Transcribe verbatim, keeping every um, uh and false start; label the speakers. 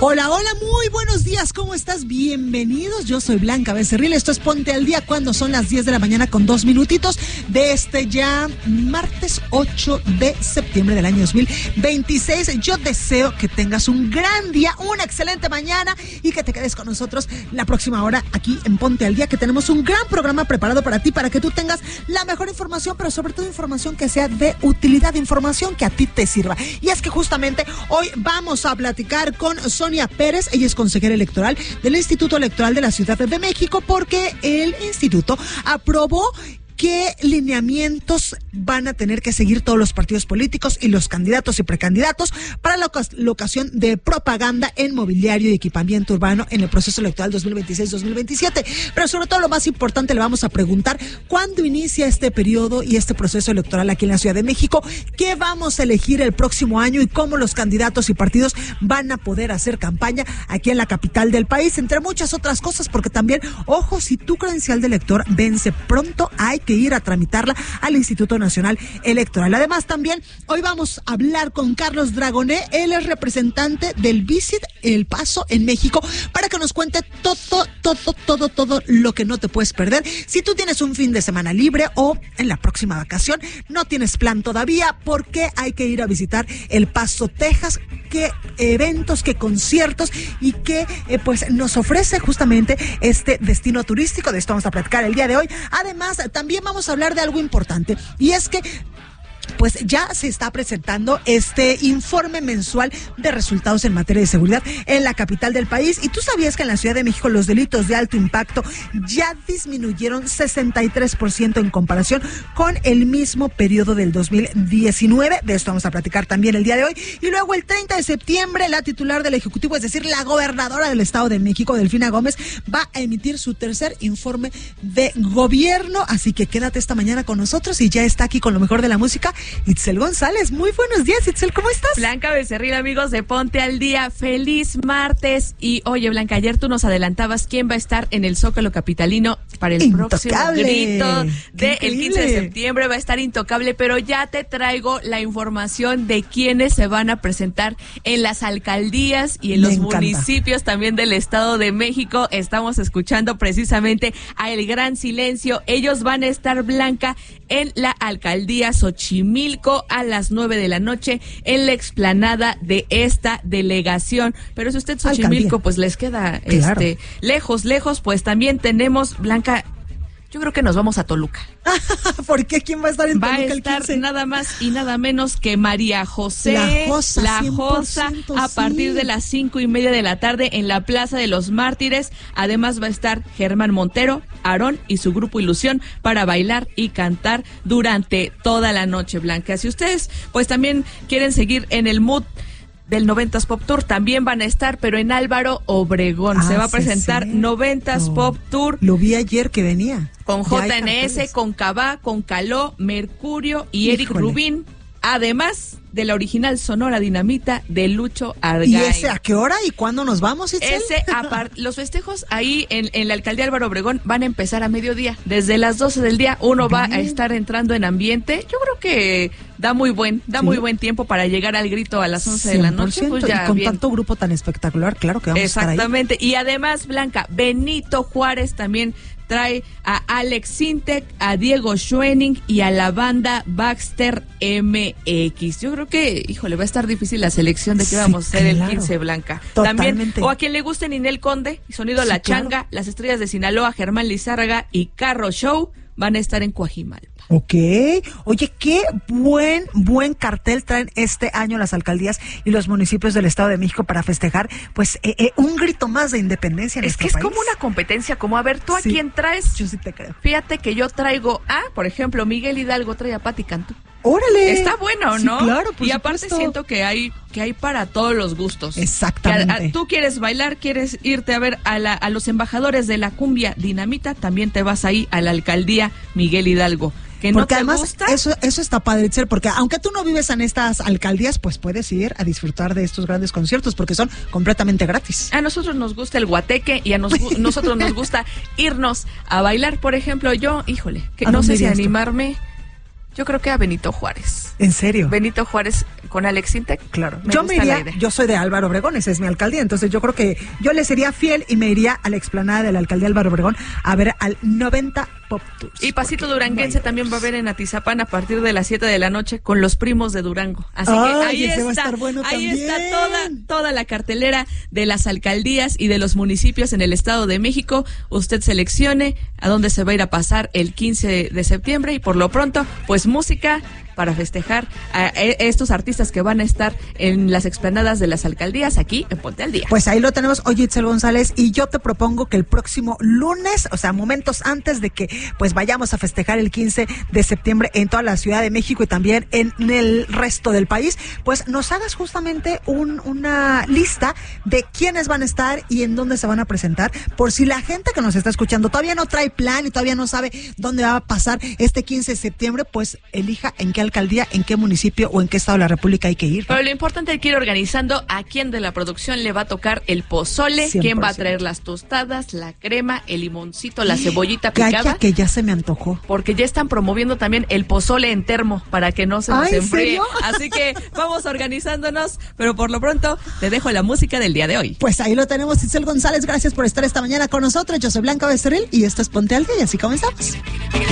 Speaker 1: Hola, hola, muy buenos días, ¿cómo estás? Bienvenidos, yo soy Blanca Becerril, esto es Ponte al Día cuando son las diez de la mañana con dos minutitos de este ya martes ocho de septiembre del año dos mil veintiséis. Yo deseo que tengas un gran día, una excelente mañana y que te quedes con nosotros la próxima hora aquí en Ponte al Día, que tenemos un gran programa preparado para ti, para que tú tengas la mejor información, pero sobre todo información que sea de utilidad, información que a ti te sirva. Y es que justamente hoy vamos a platicar con Sonia Pérez, ella es consejera electoral del Instituto Electoral de la Ciudad de México, porque el instituto aprobó qué lineamientos van a tener que seguir todos los partidos políticos y los candidatos y precandidatos para la, la ocasión de propaganda en mobiliario y equipamiento urbano en el proceso electoral dos mil veintiséis dos mil veintisiete. Pero sobre todo lo más importante, le vamos a preguntar cuándo inicia este periodo y este proceso electoral aquí en la Ciudad de México, qué vamos a elegir el próximo año y cómo los candidatos y partidos van a poder hacer campaña aquí en la capital del país, entre muchas otras cosas, porque también, ojo, si tu credencial de elector vence pronto, hay que ir a tramitarla al Instituto Nacional Electoral. Además, también hoy vamos a hablar con Carlos Dragoné, él es representante del Visit El Paso en México, para que nos cuente todo, todo, todo, todo lo que no te puedes perder. Si tú tienes un fin de semana libre o en la próxima vacación, no tienes plan todavía, ¿por qué hay que ir a visitar El Paso, Texas? Qué eventos, qué conciertos y qué eh, pues nos ofrece justamente este destino turístico. De esto vamos a platicar el día de hoy. Además, también vamos a hablar de algo importante, y es que pues ya se está presentando este informe mensual de resultados en materia de seguridad en la capital del país. Y tú sabías que en la Ciudad de México los delitos de alto impacto ya disminuyeron sesenta y tres por ciento en comparación con el mismo periodo del dos mil diecinueve. De esto vamos a platicar también el día de hoy. Y luego el treinta de septiembre, la titular del Ejecutivo, es decir, la gobernadora del Estado de México, Delfina Gómez, va a emitir su tercer informe de gobierno. Así que quédate esta mañana con nosotros, y ya está aquí con lo mejor de la música Itzel González. Muy buenos días, Itzel, ¿cómo estás?
Speaker 2: Blanca Becerril, amigos de Ponte al Día, feliz martes. Y oye, Blanca, ayer tú nos adelantabas quién va a estar en el Zócalo capitalino para el Intocable. Próximo grito del quince de septiembre. Va a estar Intocable, pero ya te traigo la información de quiénes se van a presentar en las alcaldías y en Me los encanta. municipios también del Estado de México. Estamos escuchando precisamente a El Gran Silencio. Ellos van a estar, Blanca, en la alcaldía Xochimilco a las nueve de la noche en la explanada de esta delegación. Pero si usted Xochimilco Alcaldía. pues les queda claro. este lejos, lejos, pues también tenemos, Blanca, yo creo que nos vamos a Toluca.
Speaker 1: ¿Por qué? ¿Quién va a estar en
Speaker 2: va
Speaker 1: Toluca?
Speaker 2: Va a estar
Speaker 1: el quince?
Speaker 2: Nada más y nada menos que María José
Speaker 1: La Josa,
Speaker 2: La Josa a
Speaker 1: sí.
Speaker 2: partir de las cinco y media de la tarde en la Plaza de los Mártires. Además va a estar Germán Montero, Aarón y su grupo Ilusión para bailar y cantar durante toda la noche, Blanca. Si ustedes pues también quieren seguir en el mood del noventas Pop Tour, también van a estar, pero en Álvaro Obregón. Ah, se va a presentar sí, noventas no. Pop Tour.
Speaker 1: Lo vi ayer que venía.
Speaker 2: Con J N S, con Cabá, con Caló, Mercurio y Híjole. Eric Rubín. Además de la original Sonora Dinamita de Lucho Argay.
Speaker 1: ¿Y ese a qué hora y cuándo nos vamos, Itzel?
Speaker 2: Ese, apart, los festejos ahí en, en la alcaldía Álvaro Obregón van a empezar a mediodía. Desde las doce del día uno Bien. va a estar entrando en ambiente. Yo creo que da muy buen, da ¿Sí? muy buen tiempo para llegar al grito a las once de la noche. Pues ya,
Speaker 1: y con
Speaker 2: bien.
Speaker 1: tanto grupo tan espectacular, claro que vamos a estar ahí.
Speaker 2: Exactamente. Y además, Blanca, Benito Juárez también trae a Alex Sintek, a Diego Schwenning y a la banda Baxter M X. Yo creo que, híjole, va a estar difícil la selección de qué sí, vamos a hacer claro. el quince, Blanca.
Speaker 1: Totalmente.
Speaker 2: También, o a quien le guste Ninel Conde, Sonido sí, La Changa, claro. Las Estrellas de Sinaloa, Germán Lizárraga y Carro Show van a estar en Coajimalpa.
Speaker 1: Ok, oye, qué buen, buen cartel traen este año las alcaldías y los municipios del Estado de México para festejar, pues, eh, eh, un grito más de independencia en
Speaker 2: es
Speaker 1: nuestro
Speaker 2: que es
Speaker 1: país.
Speaker 2: como una competencia, como a ver, ¿tú a sí, quién traes?
Speaker 1: Yo sí te creo.
Speaker 2: Fíjate que yo traigo a, por ejemplo, Miguel Hidalgo trae a Pati Cantú.
Speaker 1: ¡Órale!
Speaker 2: Está bueno, ¿no?
Speaker 1: Sí, claro, por
Speaker 2: Y aparte
Speaker 1: supuesto.
Speaker 2: siento que hay que hay para todos los gustos.
Speaker 1: Exactamente.
Speaker 2: A, a, tú quieres bailar, quieres irte a ver a, la, a los embajadores de la cumbia Dinamita, también te vas ahí a la alcaldía Miguel Hidalgo. Que no
Speaker 1: porque
Speaker 2: te
Speaker 1: además
Speaker 2: gusta.
Speaker 1: eso eso está padre, Itzel, porque aunque tú no vives en estas alcaldías, pues puedes ir a disfrutar de estos grandes conciertos porque son completamente gratis.
Speaker 2: A nosotros nos gusta el guateque y a nos, nosotros nos gusta irnos a bailar. Por ejemplo, yo, híjole, que no sé si animarme. Yo creo que a Benito Juárez.
Speaker 1: ¿En serio?
Speaker 2: Benito Juárez con Alex Intec.
Speaker 1: Claro. Me yo me iría, yo soy de Álvaro Obregón, esa es mi alcaldía, entonces yo creo que yo le sería fiel y me iría a la explanada de la alcaldía Álvaro Obregón a ver al noventa Pop Tours.
Speaker 2: Y Pasito Duranguense también va a ver en Atizapán a partir de las siete de la noche con los primos de Durango. Así
Speaker 1: Ay,
Speaker 2: que ahí
Speaker 1: ese
Speaker 2: está,
Speaker 1: va a estar bueno
Speaker 2: ahí
Speaker 1: también.
Speaker 2: está toda, toda la cartelera de las alcaldías y de los municipios en el Estado de México. Usted seleccione a dónde se va a ir a pasar el quince de septiembre y por lo pronto, pues música para festejar a estos artistas que van a estar en las explanadas de las alcaldías aquí en Ponte al Día.
Speaker 1: Pues ahí lo tenemos, oye, Itzel González, y yo te propongo que el próximo lunes, o sea, momentos antes de que pues vayamos a festejar el quince de septiembre en toda la Ciudad de México y también en el resto del país, pues nos hagas justamente un, una lista de quiénes van a estar y en dónde se van a presentar, por si la gente que nos está escuchando todavía no trae plan y todavía no sabe dónde va a pasar este quince de septiembre, pues elija en qué alcaldía, en qué municipio o en qué estado de la República hay que ir, ¿no?
Speaker 2: Pero lo importante es que ir organizando a quién de la producción le va a tocar el pozole, cien por ciento. Quién va a traer las tostadas, la crema, el limoncito, la cebollita picada.
Speaker 1: Calla que ya se me antojó.
Speaker 2: Porque ya están promoviendo también el pozole en termo para que no se nos
Speaker 1: Ay,
Speaker 2: enfríe.
Speaker 1: ¿serio?
Speaker 2: Así que vamos organizándonos, pero por lo pronto te dejo la música del día de hoy.
Speaker 1: Pues ahí lo tenemos, Itzel González, gracias por estar esta mañana con nosotros. Yo soy Blanca Becerril y esto es Ponte al Día y así comenzamos.